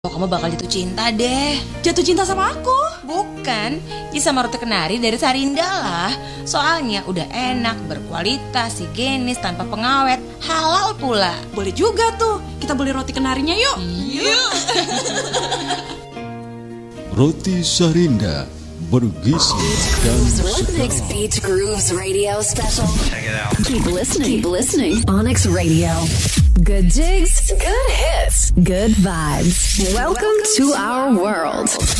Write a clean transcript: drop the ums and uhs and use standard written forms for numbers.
Kamu bakal jatuh cinta deh. Jatuh cinta sama aku? Bukan, sama roti kenari dari Sarinda lah. Soalnya udah enak, berkualitas, higienis, tanpa pengawet, halal pula. Boleh juga tuh, kita beli roti kenarinya yuk. Yuk. Roti Sarinda bergizi dan Olympics Beach Grooves Radio Special. Check it out. Keep listening. Onyx Radio. Good jigs, good hits, good vibes. Welcome to our world.